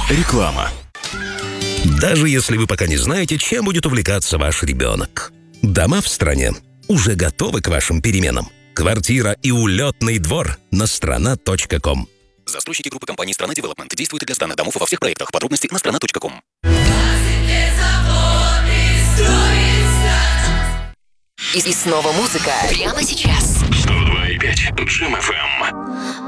Реклама. Даже если вы пока не знаете, чем будет увлекаться ваш ребенок. Дома в стране уже готовы к вашим переменам. Квартира и улетный двор на strana.com. Застройщики группы компании «Страна Девелопмент» действуют для сданных домов во всех проектах. Подробности на strana.com. И снова музыка. Прямо сейчас. 102,5 Джим FM.